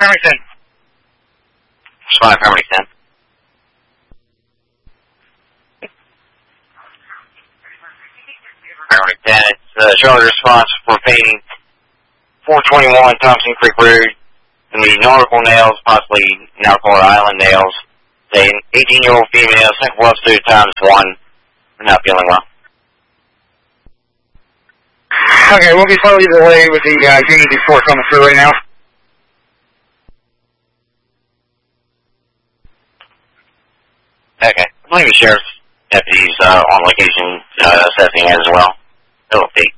Farmington. 5 Farmington. Farmington, it's Charlotte response for painting 421 Thompson Creek Road. And the nautical nails, possibly nautical or island nails. An 18-year-old female, Central Altitude ×1. Not feeling well. Okay, we'll be slightly delayed with the Unity Force coming through right now. Okay. I believe the sheriff's deputies on location assessing as well. They'll update.